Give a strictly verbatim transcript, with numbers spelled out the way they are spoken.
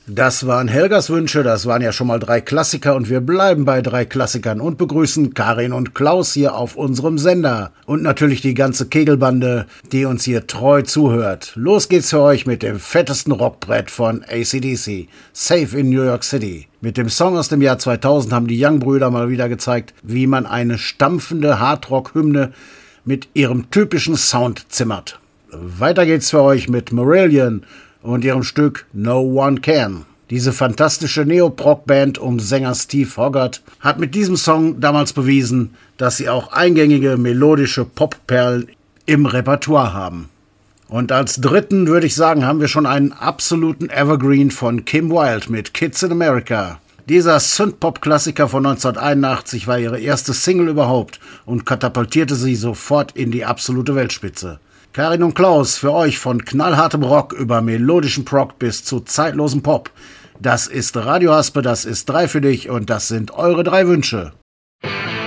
Das waren Helgas Wünsche, das waren ja schon mal drei Klassiker und wir bleiben bei drei Klassikern und begrüßen Karin und Klaus hier auf unserem Sender. Und natürlich die ganze Kegelbande, die uns hier treu zuhört. Los geht's für euch mit dem fettesten Rockbrett von A C D C, Safe in New York City. Mit dem Song aus dem Jahr zweitausend haben die Young-Brüder mal wieder gezeigt, wie man eine stampfende Hardrock-Hymne mit ihrem typischen Sound zimmert. Weiter geht's für euch mit Marillion und ihrem Stück No One Can. Diese fantastische Neoprog-Band um Sänger Steve Hogarth hat mit diesem Song damals bewiesen, dass sie auch eingängige melodische Popperlen im Repertoire haben. Und als dritten würde ich sagen, haben wir schon einen absoluten Evergreen von Kim Wilde mit Kids in America. Dieser Synthpop-Klassiker von neunzehnhunderteinundachtzig war ihre erste Single überhaupt und katapultierte sie sofort in die absolute Weltspitze. Karin und Klaus, für euch von knallhartem Rock über melodischen Prog bis zu zeitlosem Pop. Das ist Radio Haspe, das ist drei für dich und das sind eure drei Wünsche.